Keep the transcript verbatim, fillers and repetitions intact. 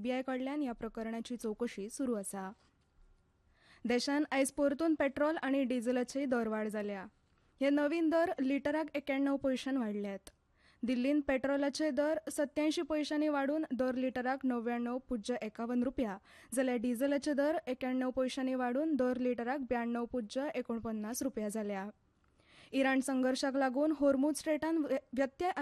CBI कडल्यान ह्या प्रकरणाची चवकशी सुरू आसा. देशान आयज परतून पेट्रोल आनी डिझेलाची दरवाड जाल्या. हे नवीन दर लिटराक एक्याण्णव पयशांनी वाडल्यात. दिल्लीन पेट्रोलाचे दर सत्यांयशीं पयशांनी वाडून दर लिटराक णव्याण्णव पुज्य एकावन्न रुपया जाल्यार डिझेलाचे दर एक्याण्णव पयशांनी वाडून दर लिटराक ब्याण्णव पुज्य एकोणपन्नास रुपया जाल्या. इराण संघर्शाक लागून होर्मुझ स्ट्रेटान व्यत्यय